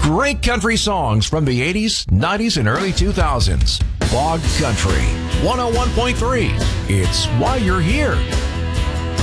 Great country songs from the 80s, 90s, and early 2000s. Bog Country 101.3. It's why you're here.